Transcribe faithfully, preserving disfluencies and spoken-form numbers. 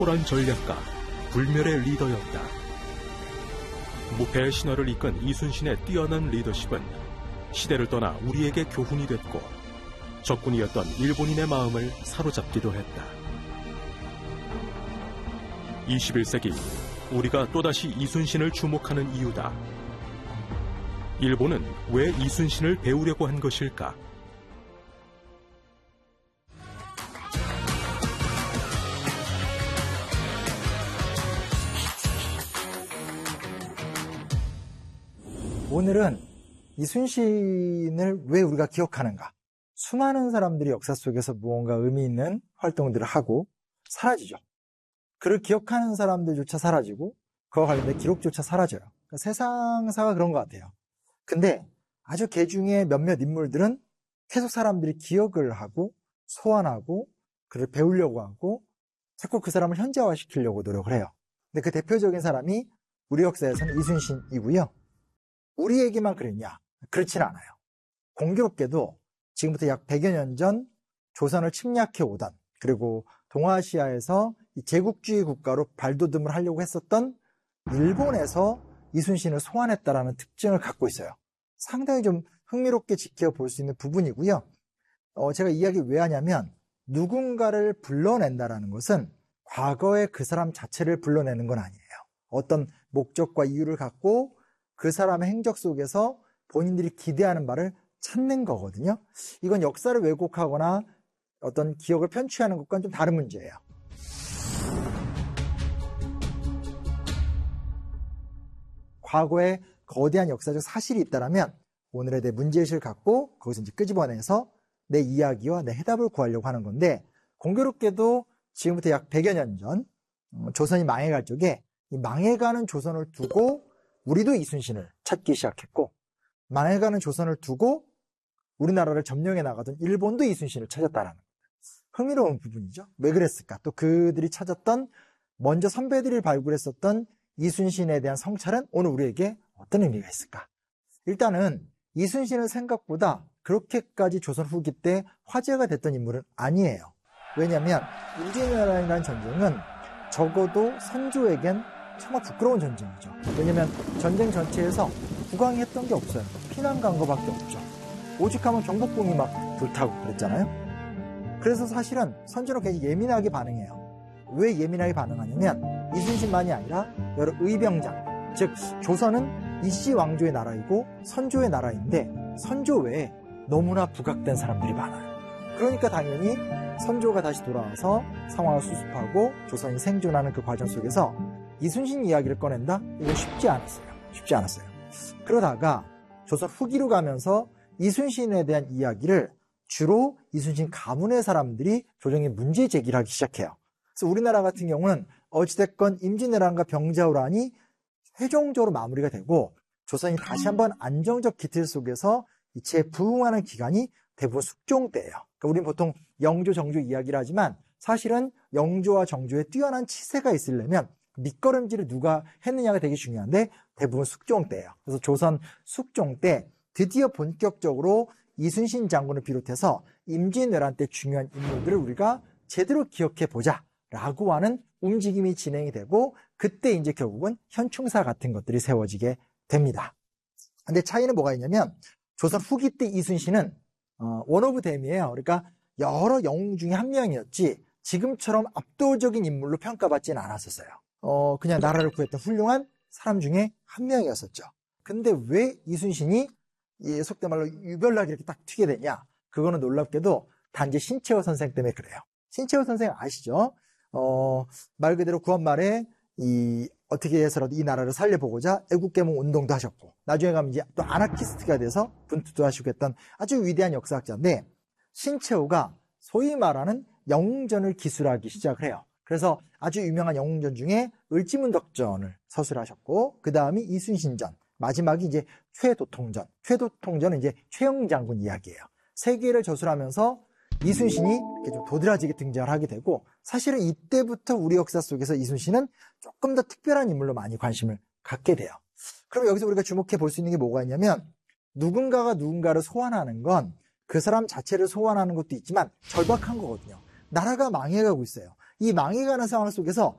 탁월한 전략가, 불멸의 리더였다. 무패의 신화를 이끈 이순신의 뛰어난 리더십은 시대를 떠나 우리에게 교훈이 됐고 적군이었던 일본인의 마음을 사로잡기도 했다. 이십일 세기 우리가 또다시 이순신을 주목하는 이유다. 일본은 왜 이순신을 배우려고 한 것일까? 오늘은 이순신을 왜 우리가 기억하는가? 수많은 사람들이 역사 속에서 무언가 의미 있는 활동들을 하고 사라지죠. 그를 기억하는 사람들조차 사라지고 그와 관련된 기록조차 사라져요. 그러니까 세상사가 그런 것 같아요. 근데 아주 개 중에 몇몇 인물들은 계속 사람들이 기억을 하고 소환하고 그를 배우려고 하고 자꾸 그 사람을 현재화시키려고 노력을 해요. 근데 그 대표적인 사람이 우리 역사에서는 이순신이고요. 우리에게만 그랬냐? 그렇진 않아요. 공교롭게도 지금부터 약 백여 년 전 조선을 침략해 오던, 그리고 동아시아에서 이 제국주의 국가로 발돋움을 하려고 했었던 일본에서 이순신을 소환했다라는 특징을 갖고 있어요. 상당히 좀 흥미롭게 지켜볼 수 있는 부분이고요. 어, 제가 이 이야기 왜 하냐면 누군가를 불러낸다라는 것은 과거의 그 사람 자체를 불러내는 건 아니에요. 어떤 목적과 이유를 갖고 그 사람의 행적 속에서 본인들이 기대하는 바를 찾는 거거든요. 이건 역사를 왜곡하거나 어떤 기억을 편취하는 것과는 좀 다른 문제예요. 과거에 거대한 역사적 사실이 있다면 오늘에 대해 문제의식을 갖고 거기서 이제 끄집어내서 내 이야기와 내 해답을 구하려고 하는 건데, 공교롭게도 지금부터 약 백여 년 전 조선이 망해갈 적에 이 망해가는 조선을 두고 우리도 이순신을 찾기 시작했고, 망해가는 조선을 두고 우리나라를 점령해 나가던 일본도 이순신을 찾았다라는 흥미로운 부분이죠. 왜 그랬을까? 또 그들이 찾았던, 먼저 선배들이 발굴했었던 이순신에 대한 성찰은 오늘 우리에게 어떤 의미가 있을까? 일단은 이순신은 생각보다 그렇게까지 조선 후기 때 화제가 됐던 인물은 아니에요. 왜냐하면 임진왜란이라는 전쟁은 적어도 선조에겐 정말 부끄러운 전쟁이죠. 왜냐면 전쟁 전체에서 국왕이 했던 게 없어요. 피난 간 거밖에 없죠. 오죽하면 경복궁이 막 불타고 그랬잖아요. 그래서 사실은 선조는 굉장히 예민하게 반응해요. 왜 예민하게 반응하냐면 이순신만이 아니라 여러 의병장, 즉 조선은 이씨 왕조의 나라이고 선조의 나라인데 선조 외에 너무나 부각된 사람들이 많아요. 그러니까 당연히 선조가 다시 돌아와서 상황을 수습하고 조선이 생존하는 그 과정 속에서 이순신 이야기를 꺼낸다? 이거 쉽지 않았어요. 쉽지 않았어요. 그러다가 조선 후기로 가면서 이순신에 대한 이야기를 주로 이순신 가문의 사람들이 조정에 문제 제기를 하기 시작해요. 그래서 우리나라 같은 경우는 어찌됐건 임진왜란과 병자호란이 최종적으로 마무리가 되고 조선이 다시 한번 안정적 기틀 속에서 재부흥하는 기간이 대부분 숙종 때예요. 그러니까 우리는 보통 영조, 정조 이야기를 하지만 사실은 영조와 정조의 뛰어난 치세가 있으려면 밑거름질을 누가 했느냐가 되게 중요한데 대부분 숙종 때예요. 그래서 조선 숙종 때 드디어 본격적으로 이순신 장군을 비롯해서 임진왜란 때 중요한 인물들을 우리가 제대로 기억해 보자 라고 하는 움직임이 진행이 되고, 그때 이제 결국은 현충사 같은 것들이 세워지게 됩니다. 근데 차이는 뭐가 있냐면 조선 후기 때 이순신은 어, 원 오브 댐이에요. 그러니까 여러 영웅 중에 한 명이었지 지금처럼 압도적인 인물로 평가받지는 않았었어요. 어, 그냥 나라를 구했던 훌륭한 사람 중에 한 명이었었죠. 근데 왜 이순신이 이 속된 말로 유별나게 이렇게 딱 튀게 되냐? 그거는 놀랍게도 단지 신채호 선생 때문에 그래요. 신채호 선생 아시죠? 어, 말 그대로 구한말에 이 어떻게 해서라도 이 나라를 살려보고자 애국개몽 운동도 하셨고, 나중에 가면 이제 또 아나키스트가 돼서 분투도 하시고 했던 아주 위대한 역사학자인데, 신채호가 소위 말하는 영웅전을 기술하기 시작을 해요. 그래서 아주 유명한 영웅전 중에 을지문덕전을 서술하셨고, 그 다음이 이순신전, 마지막이 이제 최도통전. 최도통전은 이제 최영 장군 이야기예요. 세 개를 저술하면서 이순신이 이렇게 좀 도드라지게 등장을 하게 되고, 사실은 이때부터 우리 역사 속에서 이순신은 조금 더 특별한 인물로 많이 관심을 갖게 돼요. 그럼 여기서 우리가 주목해 볼 수 있는 게 뭐가 있냐면, 누군가가 누군가를 소환하는 건 그 사람 자체를 소환하는 것도 있지만 절박한 거거든요. 나라가 망해가고 있어요. 이 망해가는 상황 속에서